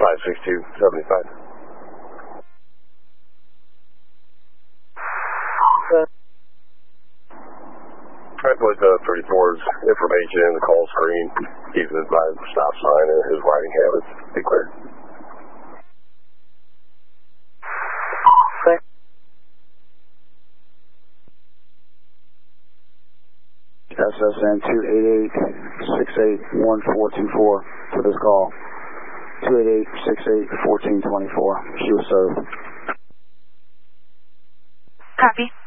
56275. I put 34's information in the call screen. He's advised the stop sign and his riding habits. Be clear. Okay. SSN 288-681424 for this call. 288-68-1424. She was served. Copy.